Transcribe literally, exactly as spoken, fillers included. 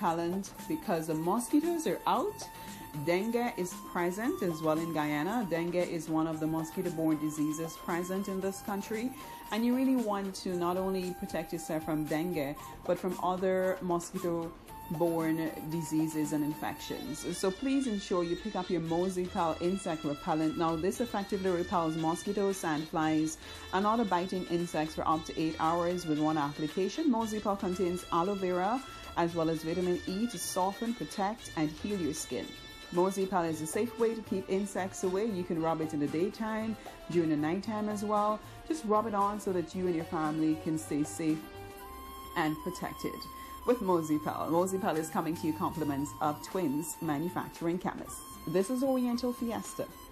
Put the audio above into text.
repellent because the mosquitoes are out. Dengue is present as well in Guyana. Dengue is one of the mosquito-borne diseases present in this country, and you really want to not only protect yourself from dengue but from other mosquito-borne diseases and infections. So please ensure you pick up your Mosipal insect repellent. Now this effectively repels mosquitoes, sandflies, and other biting insects for up to eight hours with one application. Mosipal contains aloe vera as well as vitamin E to soften, protect, and heal your skin. Mosipal is a safe way to keep insects away. You can rub it in the daytime, during the nighttime as well. Just rub it on so that you and your family can stay safe and protected with Mosipal. Mosipal is coming to you compliments of Twins Manufacturing Chemists. This is Oriental Fiesta.